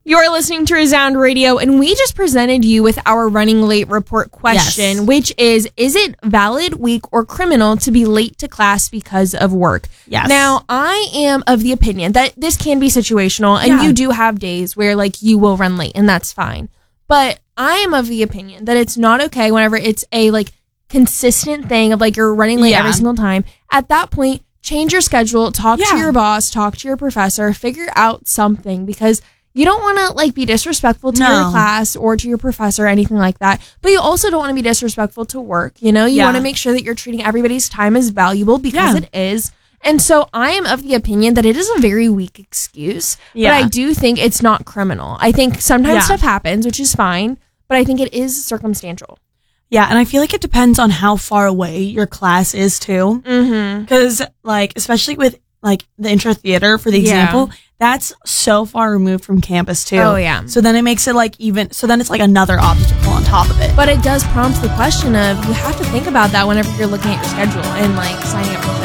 You're listening to Resound Radio, and we just presented you with our running late report question, which is it valid, weak, or criminal to be late to class because of work? Yes. Now, I am of the opinion that this can be situational, and you do have days where, like, you will run late, and that's fine. But I am of the opinion that it's not okay whenever it's a, like, consistent thing of, like, you're running late every single time. At that point, change your schedule, talk to your boss, talk to your professor, figure out something, because you don't want to, like, be disrespectful to your class or to your professor or anything like that. But you also don't want to be disrespectful to work. You know, you want to make sure that you're treating everybody's time as valuable, because it is. And so I am of the opinion that it is a very weak excuse. But I do think it's not criminal. I think sometimes stuff happens, which is fine. But I think it is circumstantial. Yeah, and I feel like it depends on how far away your class is, too. Because, like, especially with, like, the intro theater, for the example, that's so far removed from campus, too. Oh, yeah. So then it makes it, like, so then it's, like, another obstacle on top of it. But it does prompt the question of, you have to think about that whenever you're looking at your schedule and, like, signing up for